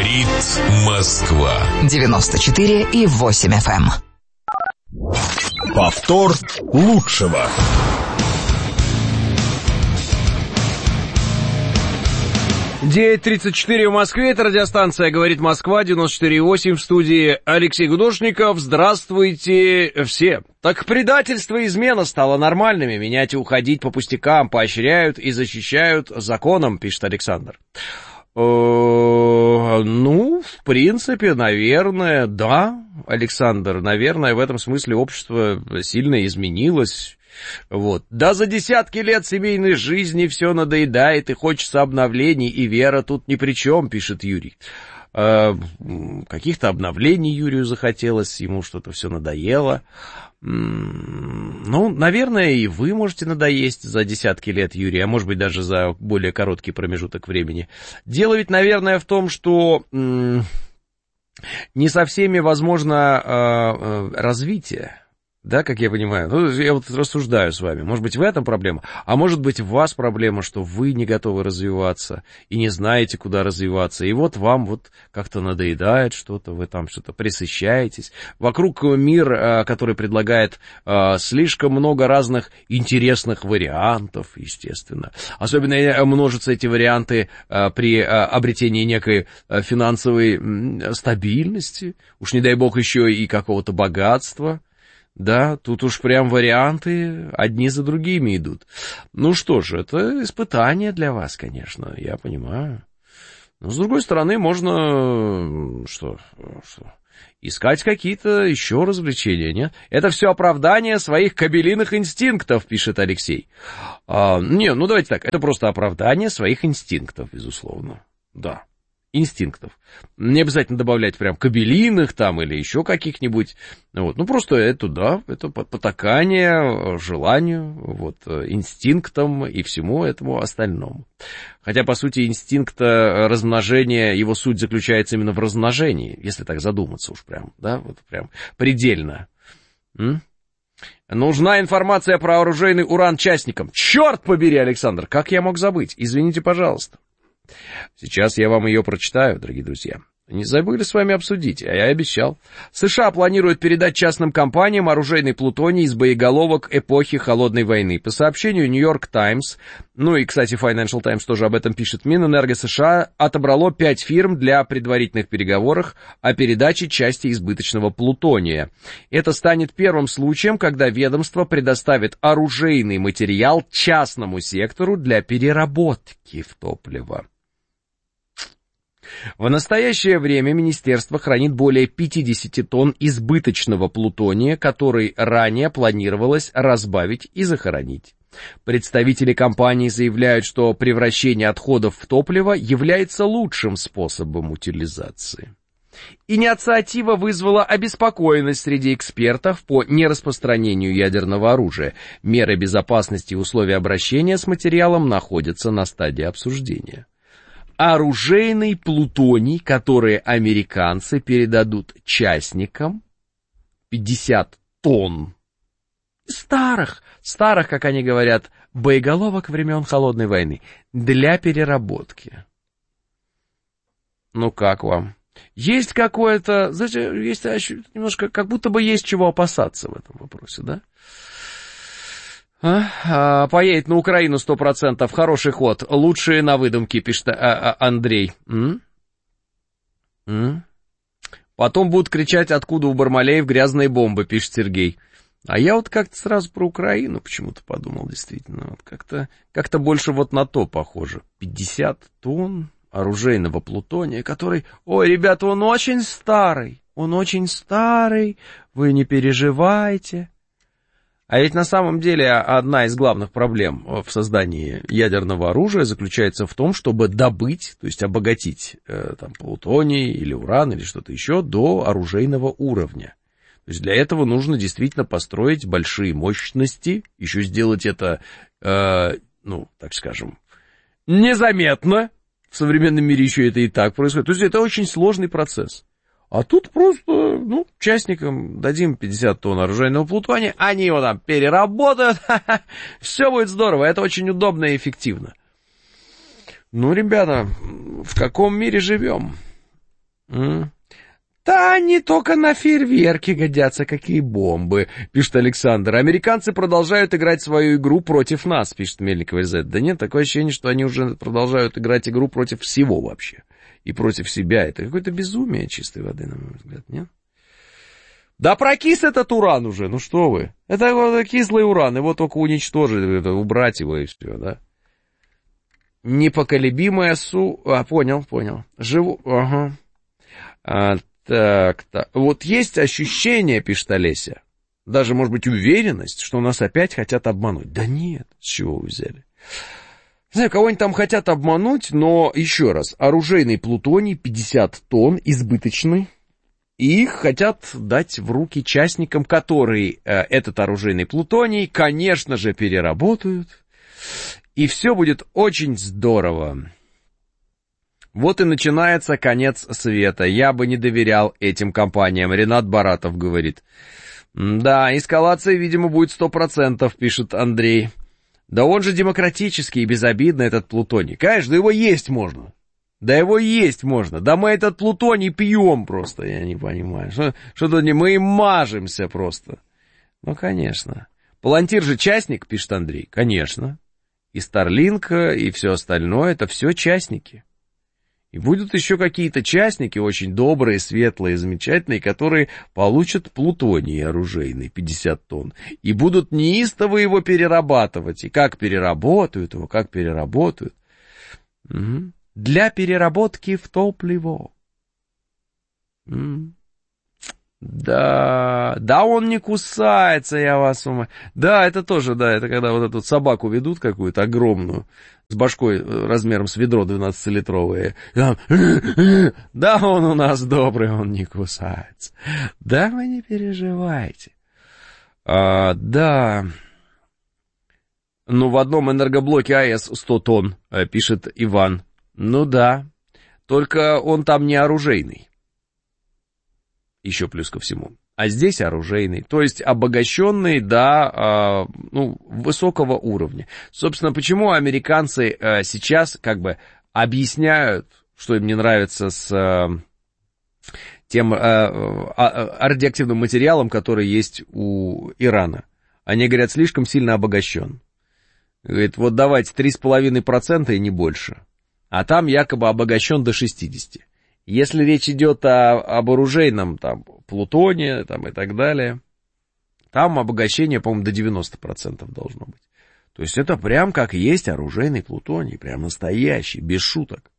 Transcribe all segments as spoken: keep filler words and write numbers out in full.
Говорит Москва. девяносто четыре и восемь эф эм. Повтор лучшего. девять тридцать четыре в Москве, это радиостанция «Говорит Москва», девяносто четыре и восемь, в студии Алексей Гудошников. Здравствуйте все. Так предательство и измена стало нормальными, менять и уходить по пустякам поощряют и защищают законом, пишет Александр. Ну, в принципе, наверное, да, Александр, наверное, в этом смысле общество сильно изменилось. Вот. Да за десятки лет семейной жизни все надоедает и хочется обновлений, и вера тут ни при чем, пишет Юрий. Э, каких-то обновлений Юрию захотелось, ему что-то все надоело. Ну, наверное, и вы можете надоесть за десятки лет, Юрий, а может быть даже за более короткий промежуток времени. Дело ведь, наверное, в том, что м- не со всеми возможно э, э, развитие. Да, как я понимаю, ну, я вот рассуждаю с вами, может быть, в этом проблема, а может быть, в вас проблема, что вы не готовы развиваться и не знаете, куда развиваться, и вот вам вот как-то надоедает что-то, вы там что-то пресыщаетесь. Вокруг мир, который предлагает слишком много разных интересных вариантов, естественно. Особенно множатся эти варианты при обретении некой финансовой стабильности, уж не дай бог еще и какого-то богатства. Да, тут уж прям варианты одни за другими идут. Ну что ж, это испытание для вас, конечно, я понимаю. Но с другой стороны, можно что, что искать какие-то еще развлечения, нет? Это все оправдание своих кобелиных инстинктов, пишет Алексей. А, не, ну давайте так, это просто оправдание своих инстинктов, безусловно, да. Инстинктов. Не обязательно добавлять прям кобелиных там или еще каких-нибудь. Вот. Ну, просто это, да, это потакание желанию, вот, инстинктам и всему этому остальному. Хотя, по сути, инстинкт размножения, его суть заключается именно в размножении, если так задуматься уж прям, да, вот прям предельно. М? Нужна информация про оружейный уран частникам. Черт побери, Александр, как я мог забыть? Извините, пожалуйста. Сейчас я вам ее прочитаю, дорогие друзья. Не забыли с вами обсудить, а я обещал. США планируют передать частным компаниям оружейный плутоний из боеголовок эпохи Холодной войны. По сообщению Нью-Йорк Таймс, ну и, кстати, Financial Times тоже об этом пишет, Минэнерго США отобрало пять фирм для предварительных переговоров о передаче части избыточного плутония. Это станет первым случаем, когда ведомство предоставит оружейный материал частному сектору для переработки в топливо. В настоящее время министерство хранит более пятьдесят тонн избыточного плутония, который ранее планировалось разбавить и захоронить. Представители компании заявляют, что превращение отходов в топливо является лучшим способом утилизации. Инициатива вызвала обеспокоенность среди экспертов по нераспространению ядерного оружия. Меры безопасности и условия обращения с материалом находятся на стадии обсуждения. Оружейный плутоний, который американцы передадут частникам, пятьдесят тонн старых, старых, как они говорят, боеголовок времен Холодной войны, для переработки. Ну как вам? Есть какое-то, знаете, есть немножко, как будто бы есть чего опасаться в этом вопросе, да? А? А, поедет на Украину сто процентов, хороший ход, лучшие на выдумке, пишет а, а, Андрей. М? М? Потом будут кричать, откуда у Бармалеев грязные бомбы, пишет Сергей. А я вот как-то сразу про Украину почему-то подумал, действительно, вот как-то, как-то больше вот на то похоже. пятьдесят тонн оружейного плутония, который, ой, ребята, он очень старый, он очень старый, вы не переживайте. А ведь на самом деле одна из главных проблем в создании ядерного оружия заключается в том, чтобы добыть, то есть обогатить э, там, плутоний или уран или что-то еще до оружейного уровня. То есть для этого нужно действительно построить большие мощности, еще сделать это, э, ну, так скажем, незаметно. В современном мире еще это и так происходит. То есть это очень сложный процесс. А тут просто, ну, частникам дадим пятьдесят тонн оружейного плутония, они его там переработают, все будет здорово, это очень удобно и эффективно. Ну, ребята, в каком мире живем? М? Да, они только на фейерверки годятся, какие бомбы, пишет Александр. Американцы продолжают играть свою игру против нас, пишет Мельников РЗ. Да нет, такое ощущение, что они уже продолжают играть игру против всего вообще. И против себя. Это какое-то безумие чистой воды, на мой взгляд, нет? Да прокис этот уран уже, ну что вы. Это вот кислый уран, его только уничтожить, это, убрать его и все, да. Непоколебимая су... А, понял, понял. Живу... Ага. А, так, так. Вот есть ощущение, пишет Олеся, даже, может быть, уверенность, что нас опять хотят обмануть. Да нет, с чего вы взяли? Не знаю, кого-нибудь там хотят обмануть, но, еще раз, оружейный плутоний пятьдесят тонн, избыточный, и их хотят дать в руки частникам, которые э, этот оружейный плутоний, конечно же, переработают, и все будет очень здорово. Вот и начинается конец света. Я бы не доверял этим компаниям. Ренат Баратов говорит. Да, эскалация, видимо, будет сто процентов, пишет Андрей. Да он же демократический и безобидный, этот плутоний. Конечно, его есть можно. Да его есть можно. Да мы этот плутоний пьем просто, я не понимаю. Что, что-то не мы им мажемся просто. Ну, конечно. Палантир же частник, пишет Андрей. Конечно. И Старлинк, и все остальное, это все частники. И будут еще какие-то частники, очень добрые, светлые, замечательные, которые получат плутоний оружейный, пятьдесят тонн, и будут неистово его перерабатывать. И как переработают его, как переработают. Угу. Для переработки в топливо. Угу. Да, да он не кусается, я вас умоляю. Да, это тоже, да, это когда вот эту собаку ведут какую-то огромную, с башкой размером с ведро двенадцатилитровое. Да, он у нас добрый, он не кусается. Да, вы не переживайте. А, да. Ну, в одном энергоблоке АЭС сто тонн, пишет Иван. Ну да, только он там не оружейный. Еще плюс ко всему. А здесь оружейный, то есть обогащенный до э, ну, высокого уровня. Собственно, почему американцы э, сейчас как бы объясняют, что им не нравится с э, тем э, э, радиоактивным материалом, который есть у Ирана. Они говорят, слишком сильно обогащен. Говорит, вот давайте три с половиной процента и не больше. А там якобы обогащен до шестидесяти. Если речь идет о, об оружейном, там, плутоне, там, и так далее, там обогащение, по-моему, до девяноста процентов должно быть. То есть это прям как есть оружейный плутоний, прям настоящий, без шуток.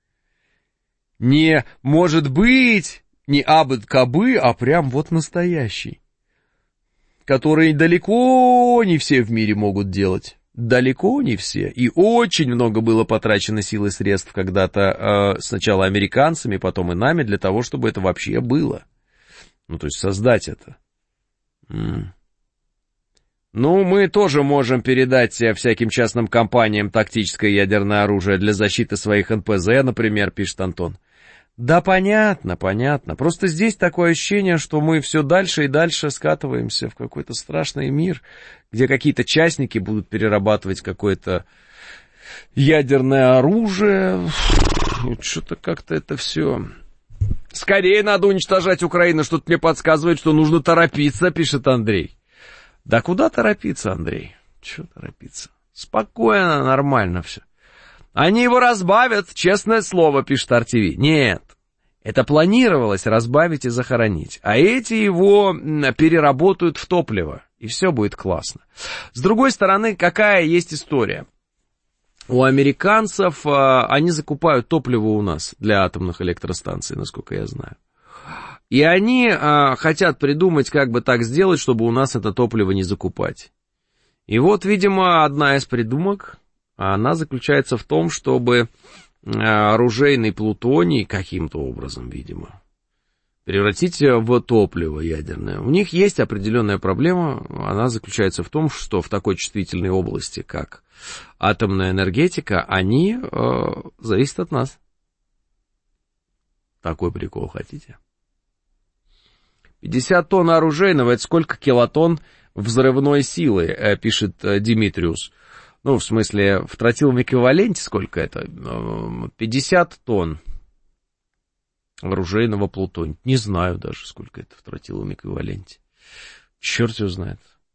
Не может быть, не абы-кабы, а прям вот настоящий. Который далеко не все в мире могут делать. Далеко не все. И очень много было потрачено сил и средств когда-то э, сначала американцами, потом и нами, для того, чтобы это вообще было. Ну, то есть создать это. М-м. Ну, мы тоже можем передать всяким частным компаниям тактическое ядерное оружие для защиты своих эн пэ зэ, например, пишет Антон. Да, понятно, понятно. Просто здесь такое ощущение, что мы все дальше и дальше скатываемся в какой-то страшный мир, где какие-то частники будут перерабатывать какое-то ядерное оружие. Что-то как-то это все... Скорее надо уничтожать Украину, что-то мне подсказывает, что нужно торопиться, пишет Андрей. Да куда торопиться, Андрей? Чего торопиться? Спокойно, нормально все. Они его разбавят, честное слово, пишет ар ти ви. Нет, это планировалось разбавить и захоронить. А эти его переработают в топливо, и все будет классно. С другой стороны, какая есть история? У американцев, они закупают топливо у нас для атомных электростанций, насколько я знаю. И они хотят придумать, как бы так сделать, чтобы у нас это топливо не закупать. И вот, видимо, одна из придумок... Она заключается в том, чтобы оружейный плутоний каким-то образом, видимо, превратить в топливо ядерное. У них есть определенная проблема, она заключается в том, что в такой чувствительной области, как атомная энергетика, они э, зависят от нас. Такой прикол хотите? пятьдесят тонн оружейного, это сколько килотонн взрывной силы, пишет Димитриус. Ну, в смысле, в тротиловом эквиваленте сколько это? пятьдесят тонн. оружейного плутония. Не знаю даже, сколько это в тротиловом эквиваленте. Черт его знает.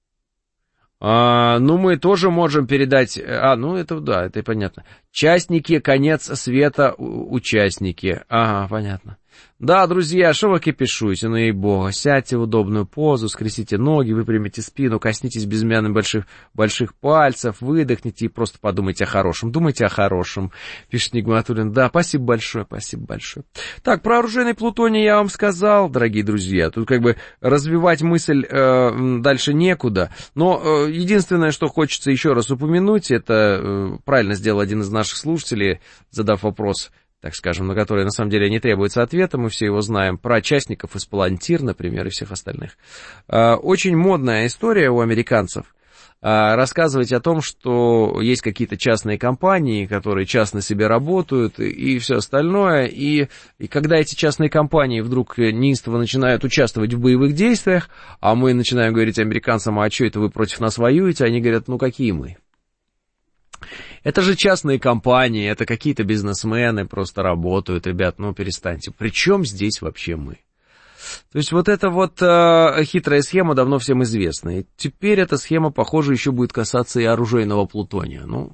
А, ну, мы тоже можем передать... А, ну, это, да, это понятно. Частники, конец света, участники. Ага, понятно. Да, друзья, что вы кипишуете, ну ей-богу. Сядьте в удобную позу, скрестите ноги, выпрямите спину, коснитесь безымянным больших, больших пальцев, выдохните и просто подумайте о хорошем. Думайте о хорошем, пишет Нигматуллин. Да, спасибо большое, спасибо большое. Так, про оружейный плутоний я вам сказал, дорогие друзья. Тут как бы развивать мысль э, дальше некуда. Но э, единственное, что хочется еще раз упомянуть, это э, правильно сделал один из наших слушателей, задав вопрос, так скажем, на которые на самом деле не требуется ответа, мы все его знаем, про частников из Палантир, например, и всех остальных. Очень модная история у американцев рассказывать о том, что есть какие-то частные компании, которые частно себе работают и все остальное, и, и когда эти частные компании вдруг неистово начинают участвовать в боевых действиях, а мы начинаем говорить американцам, а что это вы против нас воюете, они говорят, ну какие мы? Это же частные компании, это какие-то бизнесмены просто работают, ребят, ну перестаньте. Причем здесь вообще мы? То есть вот эта вот э, хитрая схема давно всем известна. И теперь эта схема, похоже, еще будет касаться и оружейного плутония. Ну,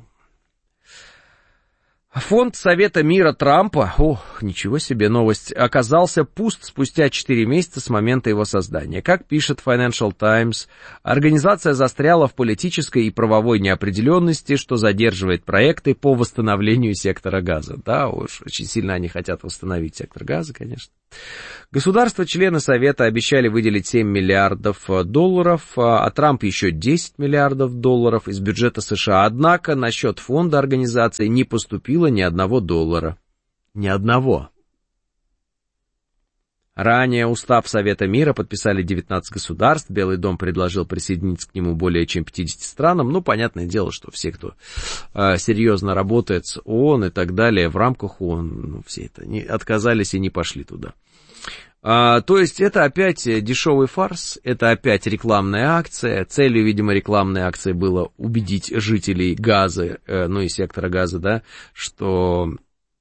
фонд Совета мира Трампа, ох, ничего себе новость, оказался пуст спустя четыре месяца с момента его создания. Как пишет Financial Times, организация застряла в политической и правовой неопределенности, что задерживает проекты по восстановлению сектора газа. Да, уж очень сильно они хотят восстановить сектор газа, конечно. Государства-члены Совета обещали выделить семь миллиардов долларов, а Трамп еще десять миллиардов долларов из бюджета США. Однако на счет фонда организации не поступило ни одного доллара. Ни одного. Ранее устав Совета мира подписали девятнадцать государств. Белый дом предложил присоединиться к нему более чем пятидесяти странам. Ну, понятное дело, что все, кто э, серьезно работает с ООН и так далее, в рамках ООН, ну, все это не, отказались и не пошли туда. А, то есть это опять дешевый фарс, это опять рекламная акция. Целью, видимо, рекламной акции было убедить жителей Газы, э, ну и сектора Газа, да, что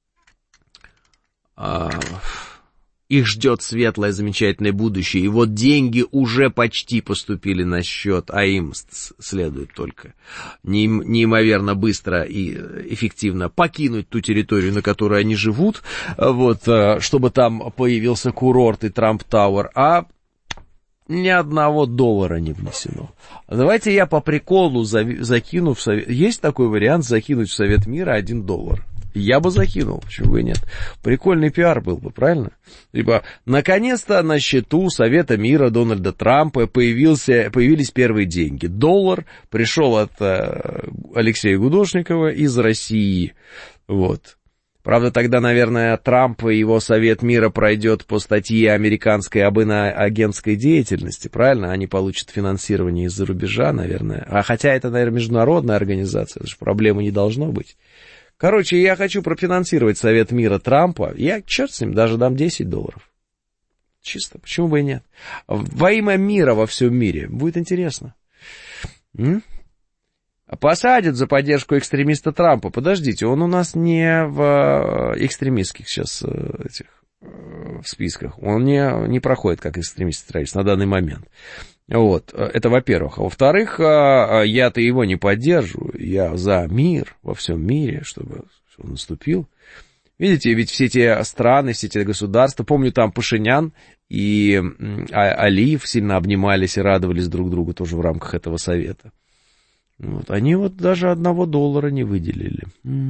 э, их ждет светлое, замечательное будущее. И вот деньги уже почти поступили на счет, а им следует только неимоверно быстро и эффективно покинуть ту территорию, на которой они живут, вот, чтобы там появился курорт и Трамп Тауэр, а ни одного доллара не внесено. Давайте я по приколу закину в Совет... Есть такой вариант закинуть в Совет мира один доллар? Я бы закинул, почему бы и нет. Прикольный пиар был бы, правильно? Либо, наконец-то на счету Совета мира Дональда Трампа появился, появились первые деньги. Доллар пришел от э, Алексея Гудошникова из России. Вот. Правда, тогда, наверное, Трамп и его Совет мира пройдет по статье американской об иноагентской деятельности, правильно? Они получат финансирование из-за рубежа, наверное. А хотя это, наверное, международная организация, потому что проблемы не должно быть. Короче, я хочу профинансировать Совет мира Трампа. Я, черт с ним, даже дам десять долларов. Чисто, почему бы и нет? Во имя мира во всем мире. Будет интересно. М? Посадят за поддержку экстремиста Трампа. Подождите, он у нас не в экстремистских сейчас этих в списках. Он не, не проходит как экстремист-террорист на данный момент. Вот, это во-первых. А во-вторых, я-то его не поддерживаю. Я за мир во всем мире, чтобы он наступил. Видите, ведь все те страны, все те государства, помню, там Пашинян и Алиев сильно обнимались и радовались друг другу тоже в рамках этого совета. Вот, они вот даже одного доллара не выделили.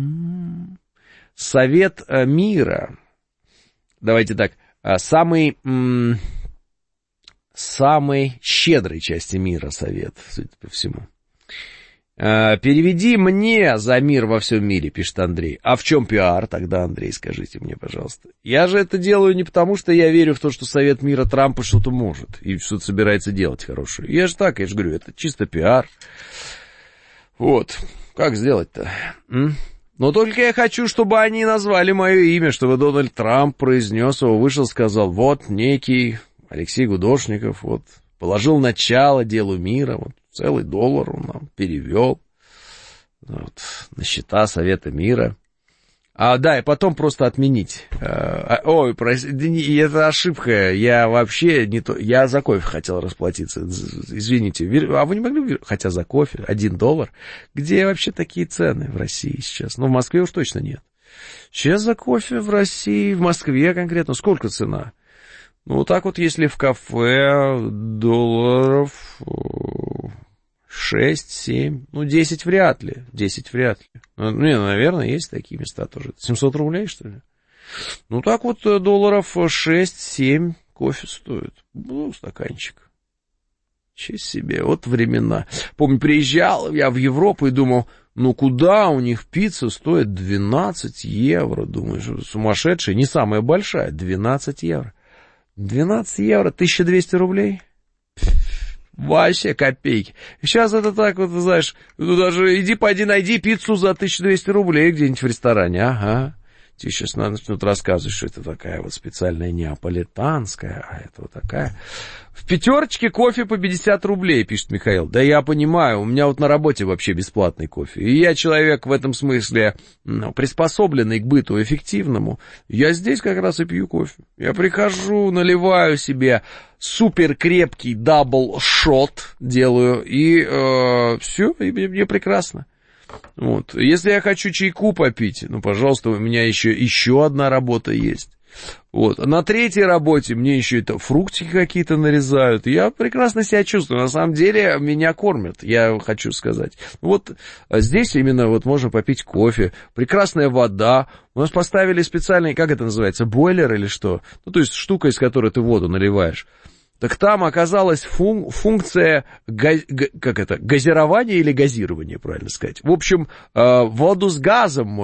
Совет мира. Давайте так, самый... самой щедрой части мира совет, судя по всему. «Переведи мне за мир во всем мире», пишет Андрей. А в чем пиар тогда, Андрей, скажите мне, пожалуйста. Я же это делаю не потому, что я верю в то, что Совет мира Трампа что-то может и что-то собирается делать хорошее. Я же так, я же говорю, это чисто пиар. Вот, как сделать-то? М? Но только я хочу, чтобы они назвали мое имя, чтобы Дональд Трамп произнес его, вышел, сказал, вот некий Алексей Гудошников, вот, положил начало делу мира, вот, целый доллар он нам перевел, вот, на счета Совета мира. А, да, и потом просто отменить. А, ой, прости, это ошибка. Я вообще не то... Я за кофе хотел расплатиться. Извините. А вы не могли... Хотя за кофе один доллар. Где вообще такие цены в России сейчас? Ну, в Москве уж точно нет. Сейчас за кофе в России, в Москве конкретно, сколько цена? Ну, вот так вот, если в кафе долларов шесть-семь, ну, десять вряд ли, десять вряд ли. Ну, не, наверное, есть такие места тоже. семьсот рублей, что ли? Ну, так вот, долларов шесть-семь кофе стоит. Ну, стаканчик. Честь себе, вот времена. Помню, приезжал я в Европу и думал, ну, куда у них пицца стоит двенадцать евро? Думаешь, сумасшедшая, не самая большая, двенадцать евро. двенадцать евро, тысяча двести рублей? Вообще копейки. Сейчас это так вот, знаешь, ну даже иди пойди найди пиццу за тысячу двести рублей где-нибудь в ресторане, ага. Тебе сейчас начнут рассказывать, что это такая вот специальная неаполитанская, а это вот такая. В пятерочке кофе по пятьдесят рублей, пишет Михаил. Да я понимаю, у меня вот на работе вообще бесплатный кофе. И я человек в этом смысле ну, приспособленный к быту эффективному. Я здесь как раз и пью кофе. Я прихожу, наливаю себе супер крепкий дабл-шот, делаю, и э, все, и мне, мне прекрасно. Вот. Если я хочу чайку попить, ну, пожалуйста, у меня еще, еще одна работа есть. Вот. На третьей работе мне еще это фруктики какие-то нарезают. Я прекрасно себя чувствую. На самом деле меня кормят, я хочу сказать. Вот здесь именно вот можно попить кофе, прекрасная вода. У нас поставили специальный, как это называется, бойлер или что? Ну, то есть штука, из которой ты воду наливаешь. Так там оказалась фун- функция га- га- как это, газирования или газирования, правильно сказать. В общем, э, воду с газом